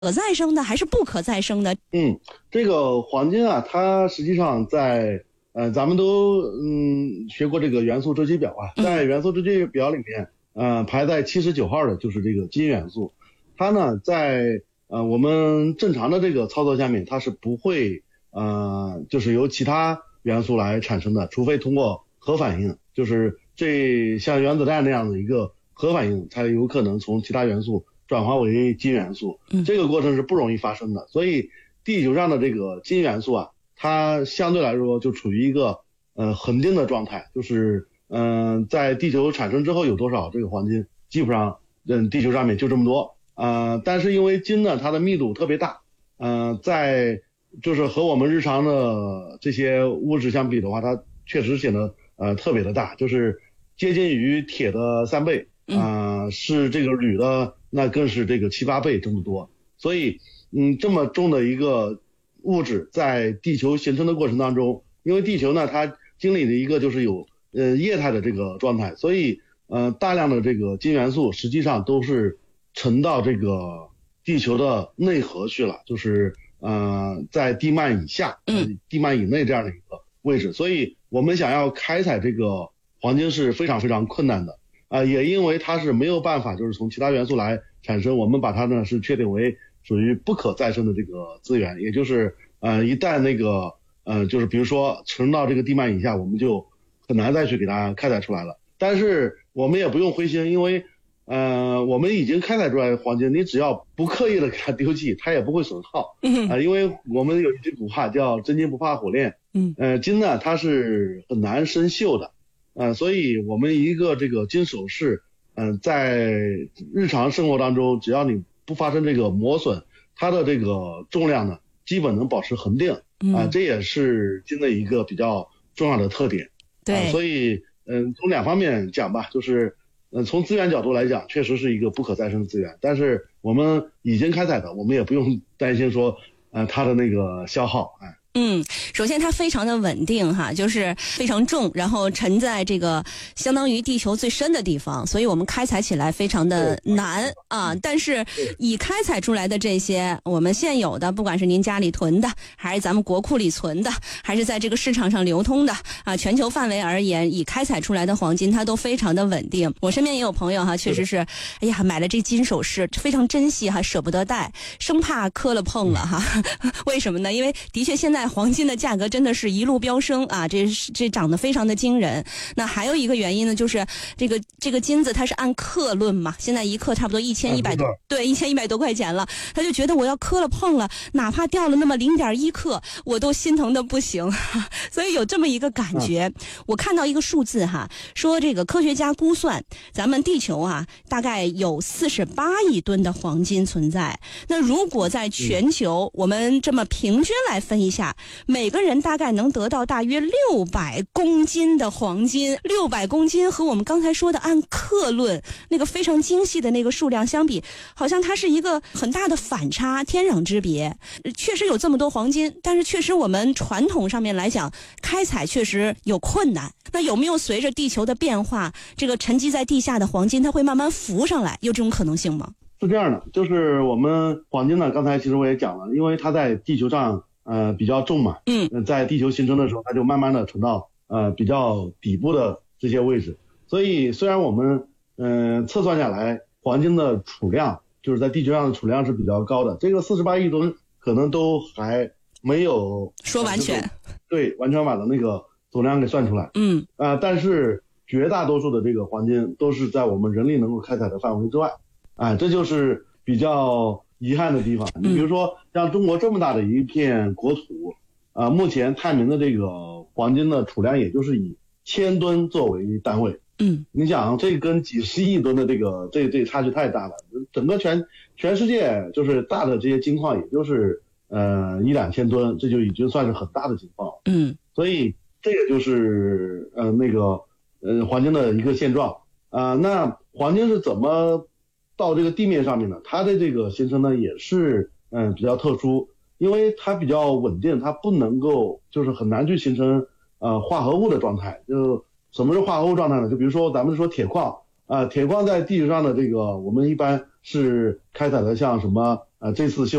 可再生的还是不可再生的？ 这个黄金啊，它实际上在咱们都学过这个元素周期表啊，在元素周期表里面，排在79号的就是这个金元素。它呢在我们正常的这个操作下面，它是不会就是由其他元素来产生的，除非通过核反应，就是这像原子弹那样的一个核反应，才有可能从其他元素转化为金元素。这个过程是不容易发生的，所以地球上的这个金元素啊，它相对来说就处于一个恒定的状态，就是在地球产生之后有多少这个黄金，基本上地球上面就这么多。但是因为金呢，它的密度特别大，在就是和我们日常的这些物质相比的话，它确实显得特别的大，就是接近于铁的3倍，是这个铝的那更是这个7、8倍这么多。所以这么重的一个物质在地球形成的过程当中，因为地球呢它经历的一个就是有液态的这个状态，所以大量的这个金元素实际上都是沉到这个地球的内核去了，就是在地幔以下、地幔以内这样的一个位置，所以我们想要开采这个黄金是非常非常困难的也因为它是没有办法就是从其他元素来产生，我们把它呢是确定为属于不可再生的这个资源，也就是一旦那个就是比如说沉到这个地幔以下，我们就很难再去给它开采出来了。但是我们也不用灰心，因为我们已经开采出来的黄金，你只要不刻意的给它丢弃，它也不会损耗因为我们有一句古话叫真金不怕火炼，金呢它是很难生锈的所以我们一个这个金首饰在日常生活当中，只要你不发生这个磨损，它的这个重量呢基本能保持恒定这也是金的一个比较重要的特点。 对， 所以从两方面讲吧，就是从资源角度来讲，确实是一个不可再生资源，但是我们已经开采的，我们也不用担心说它的那个消耗首先它非常的稳定哈，就是非常重，然后沉在这个相当于地球最深的地方，所以我们开采起来非常的难但是已开采出来的这些我们现有的，不管是您家里囤的，还是咱们国库里存的，还是在这个市场上流通的全球范围而言，已开采出来的黄金它都非常的稳定。我身边也有朋友确实是哎呀买了这金首饰非常珍惜舍不得戴，生怕磕了碰了为什么呢？因为的确现在黄金的价格真的是一路飙升这涨得非常的惊人。那还有一个原因呢，就是这个金子它是按克论嘛，现在一克差不多1100多，对，1100多块钱了。他就觉得我要磕了碰了，哪怕掉了那么0.1克，我都心疼的不行所以有这么一个感觉。我看到一个数字说这个科学家估算，咱们地球大概有48亿吨的黄金存在。那如果在全球我们这么平均来分一下，每个人大概能得到大约600公斤的黄金。600公斤和我们刚才说的按克论那个非常精细的那个数量相比，好像它是一个很大的反差，天壤之别。确实有这么多黄金，但是确实我们传统上面来讲，开采确实有困难。那有没有随着地球的变化，这个沉积在地下的黄金它会慢慢浮上来，有这种可能性吗？ 是这样的，就是我们黄金呢，刚才其实我也讲了，因为它在地球上比较重嘛，在地球形成的时候，它就慢慢的沉到比较底部的这些位置。所以虽然我们测算下来黄金的储量，就是在地球上的储量是比较高的，这个48亿吨可能都还没有说完全对完全把的那个总量给算出来但是绝大多数的这个黄金都是在我们人力能够开采的范围之外这就是比较遗憾的地方。你比如说像中国这么大的一片国土目前探明的这个黄金的储量也就是以1000吨作为单位你想这跟几十亿吨的这个这差距太大了，整个全世界就是大的这些金矿也就是1-2千吨，这就已经算是很大的情况所以这个就是那个黄金的一个现状那黄金是怎么到这个地面上面的？它的这个形成呢也是比较特殊，因为它比较稳定，它不能够就是很难去形成化合物的状态。就什么是化合物状态呢？就比如说咱们说铁矿铁矿在地球上的这个我们一般是开采的像什么这次